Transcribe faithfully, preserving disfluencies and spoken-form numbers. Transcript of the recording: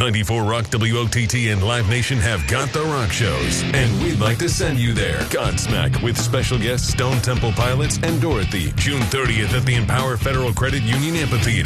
ninety-four Rock, W O T T, and Live Nation have got the rock shows, and we'd like to send you there. Godsmack with special guests Stone Temple Pilots and Dorothy, June thirtieth at the Empower Federal Credit Union Amphitheater.